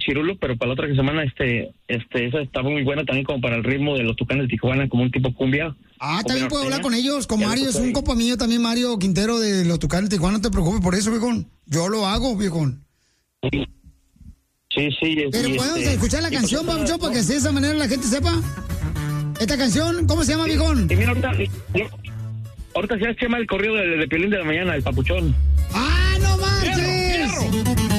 Chirulo, pero para la otra semana esa está muy buena también como para el ritmo de los Tucanes de Tijuana, como un tipo cumbia. También puedo hablar con ellos, con Mario, es un compa mío también, Mario Quintero de los Tucanes de Tijuana, no te preocupes por eso, viejón. Yo lo hago, viejón. Sí. Pero podemos escuchar la canción, Papuchón, para que de esa manera la gente sepa. Esta canción, ¿cómo se llama, viejón? Y mira, ahorita se llama el corrido de Piolín de la mañana, el Papuchón. ¡Ah, no marches!